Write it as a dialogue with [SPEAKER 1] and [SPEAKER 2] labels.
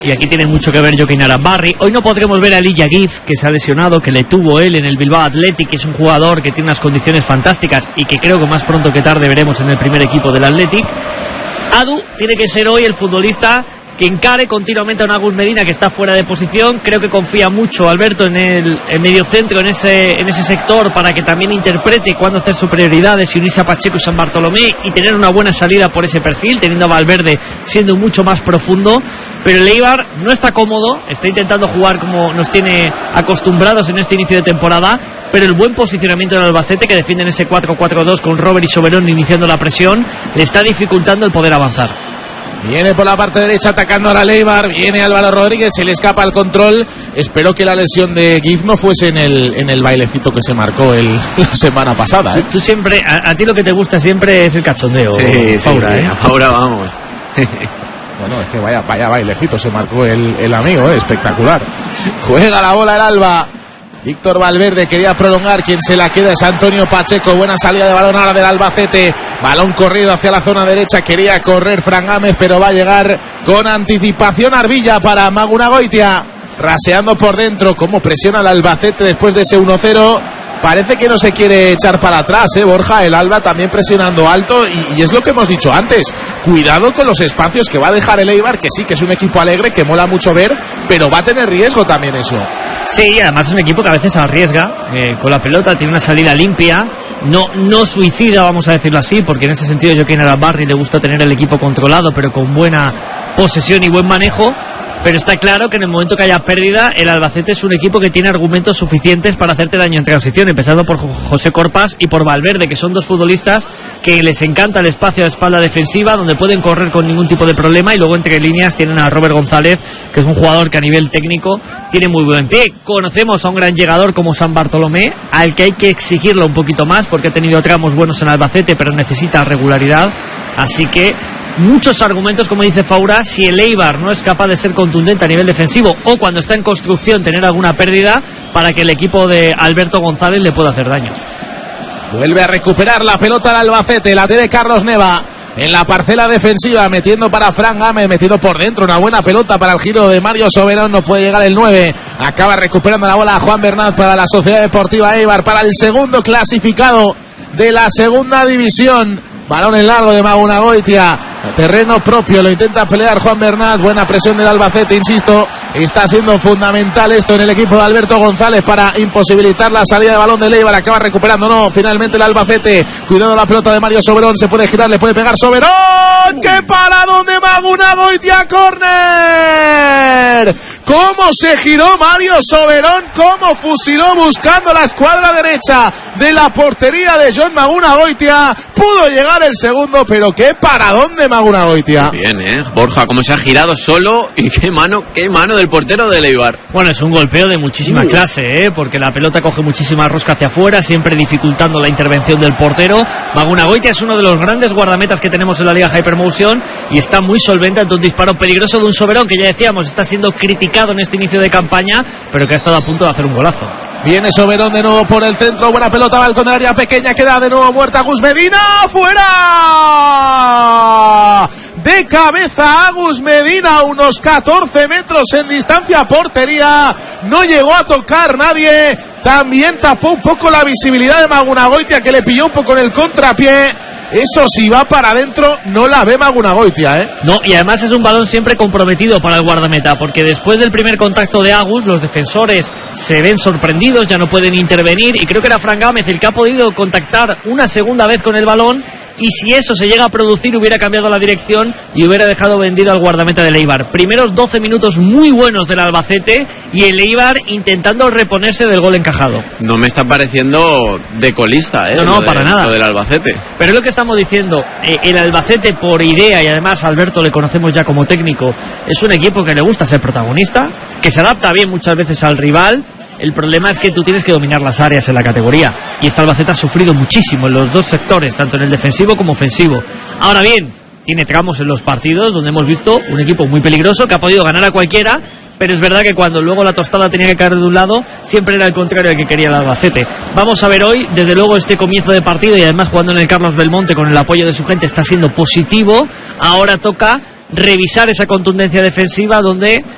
[SPEAKER 1] Y aquí tiene mucho que ver Joaquín Arambarri. Hoy no podremos ver a Elijah Gibbs, que se ha lesionado, que le tuvo él en el Bilbao Athletic, que es un jugador que tiene unas condiciones fantásticas y que creo que más pronto que tarde veremos en el primer equipo del Athletic. Adu tiene que ser hoy el futbolista que encare continuamente a un Agus Medina que está fuera de posición. Creo que confía mucho Alberto en el mediocentro, en ese sector, para que también interprete cuándo hacer superioridades y unirse a Pacheco y San Bartolomé y tener una buena salida por ese perfil, teniendo a Valverde siendo mucho más profundo. Pero el Eibar no está cómodo, está intentando jugar como nos tiene acostumbrados en este inicio de temporada, pero el buen posicionamiento del Albacete, que defiende en ese 4-4-2 con Robert y Soberón iniciando la presión, le está dificultando el poder avanzar.
[SPEAKER 2] Viene por la parte derecha atacando ahora el Eibar, viene Álvaro Rodríguez, se le escapa el control. Espero que la lesión de Gibbs no fuese en el bailecito que se marcó la semana pasada, ¿eh?
[SPEAKER 1] Tú siempre, a ti lo que te gusta siempre es el cachondeo,
[SPEAKER 3] sí,
[SPEAKER 1] Faura,
[SPEAKER 3] sí,
[SPEAKER 1] ¿eh?
[SPEAKER 3] Ahora vamos.
[SPEAKER 2] Bueno, es que vaya bailecito se marcó el amigo, espectacular. Juega la bola el Alba. Víctor Valverde quería prolongar, quien se la queda es Antonio Pacheco. Buena salida de balón ahora del Albacete, balón corrido hacia la zona derecha, quería correr Fran Gámez, pero va a llegar con anticipación Arbilla para Magunagoitia, raseando por dentro. Cómo presiona el Albacete después de ese 1-0. Parece que no se quiere echar para atrás, Borja. El Alba también presionando alto y es lo que hemos dicho antes. Cuidado con los espacios que va a dejar el Eibar, que sí que es un equipo alegre, que mola mucho ver, pero va a tener riesgo también eso.
[SPEAKER 1] Sí, además es un equipo que a veces arriesga con la pelota, tiene una salida limpia, no suicida, vamos a decirlo así, porque en ese sentido Joaquín Arambarri le gusta tener el equipo controlado, pero con buena posesión y buen manejo. Pero está claro que en el momento que haya pérdida, el Albacete es un equipo que tiene argumentos suficientes para hacerte daño en transición, empezando por José Corpas y por Valverde, que son dos futbolistas que les encanta el espacio de espalda defensiva, donde pueden correr con ningún tipo de problema, y luego entre líneas tienen a Robert González, que es un jugador que a nivel técnico tiene muy buen pie. Conocemos a un gran llegador como San Bartolomé, al que hay que exigirlo un poquito más, porque ha tenido tramos buenos en Albacete, pero necesita regularidad, así que muchos argumentos, como dice Faura. Si el Eibar no es capaz de ser contundente a nivel defensivo, o cuando está en construcción tener alguna pérdida, para que el equipo de Alberto González le pueda hacer daño.
[SPEAKER 2] Vuelve a recuperar la pelota al Albacete, la tiene Carlos Neva en la parcela defensiva, metiendo para Fran Gámez, metiendo por dentro, una buena pelota para el giro de Mario Soberón, no puede llegar el 9, acaba recuperando la bola a Juan Bernat para la Sociedad Deportiva Eibar, para el segundo clasificado de la segunda división. Balón en largo de Magunagoitia, terreno propio, lo intenta pelear Juan Bernat, buena presión del Albacete, insisto, está siendo fundamental esto en el equipo de Alberto González para imposibilitar la salida de balón de Eibar, acaba recuperando, finalmente el Albacete, cuidando la pelota de Mario Soberón, se puede girar, le puede pegar Soberón, ¡qué paradón de Magunagoitia, córner! Cómo se giró Mario Soberón, cómo fusiló buscando la escuadra derecha de la portería de John Magunagoitia, pudo llegar el segundo, pero qué paradón de Magunagoitia.
[SPEAKER 3] Bien, Borja, cómo se ha girado solo, y qué mano del portero del Eibar.
[SPEAKER 1] Bueno, es un golpeo de muchísima clase, porque la pelota coge muchísima rosca hacia afuera, siempre dificultando la intervención del portero. Magunagoitia es uno de los grandes guardametas que tenemos en la Liga Hypermotion y está muy solvente ante un disparo peligroso de un Soberón que ya decíamos está siendo criticado en este inicio de campaña, pero que ha estado a punto de hacer un golazo.
[SPEAKER 2] Viene Soberón de nuevo por el centro, buena pelota, balcón del área pequeña, queda de nuevo muerta Agus Medina, ¡fuera! De cabeza Agus Medina, unos 14 metros en distancia a portería, no llegó a tocar nadie, también tapó un poco la visibilidad de Magunagoitia, que le pilló un poco en el contrapié. Eso si va para adentro no la ve Magunagoitia, No,
[SPEAKER 1] y además es un balón siempre comprometido para el guardameta, porque después del primer contacto de Agus, los defensores se ven sorprendidos, ya no pueden intervenir, y creo que era Fran Gámez el que ha podido contactar una segunda vez con el balón, y si eso se llega a producir hubiera cambiado la dirección y hubiera dejado vendido al guardameta del Eibar. Primeros 12 minutos muy buenos del Albacete y el Eibar intentando reponerse del gol encajado.
[SPEAKER 3] No me está pareciendo de colista,
[SPEAKER 1] No, para nada.
[SPEAKER 3] Lo del Albacete.
[SPEAKER 1] Pero es lo que estamos diciendo, el Albacete por idea, y además Alberto le conocemos ya como técnico, es un equipo que le gusta ser protagonista, que se adapta bien muchas veces al rival. El problema es que tú tienes que dominar las áreas en la categoría, y este Albacete ha sufrido muchísimo en los dos sectores, tanto en el defensivo como ofensivo. Ahora bien, tiene tramos en los partidos donde hemos visto un equipo muy peligroso que ha podido ganar a cualquiera, pero es verdad que cuando luego la tostada tenía que caer de un lado, siempre era el contrario al que quería el Albacete. Vamos a ver hoy, desde luego este comienzo de partido, y además jugando en el Carlos Belmonte con el apoyo de su gente, está siendo positivo. Ahora toca revisar esa contundencia defensiva donde